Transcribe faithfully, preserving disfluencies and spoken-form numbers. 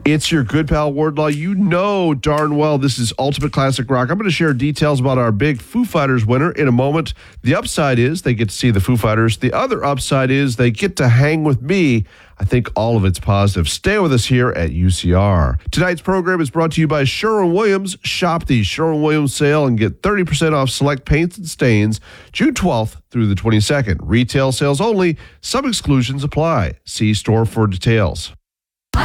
It's your good pal Wardlaw. You know darn well this is Ultimate Classic Rock. I'm going to share details about our big Foo Fighters winner in a moment. The upside is they get to see the Foo Fighters. The other upside is they get to hang with me. I think all of it's positive. Stay with us here at U C R. Tonight's program is brought to you by Sherwin-Williams. Shop the Sherwin-Williams sale and get thirty percent off select paints and stains June twelfth through the twenty-second. Retail sales only. Some exclusions apply. See store for details.